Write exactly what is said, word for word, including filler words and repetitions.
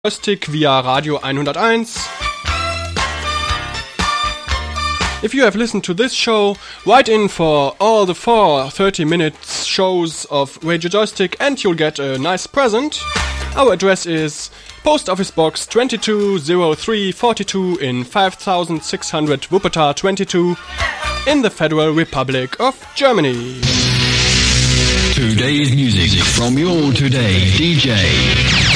Joystick via Radio hunderteins. If you have listened to this show, write in for all the four thirty-minute shows of Radio Joystick and you'll get a nice present. Our address is Post Office Box twenty-two oh three forty-two in five thousand six hundred Wuppertal twenty-two in the Federal Republic of Germany. Today's music from your Today D J.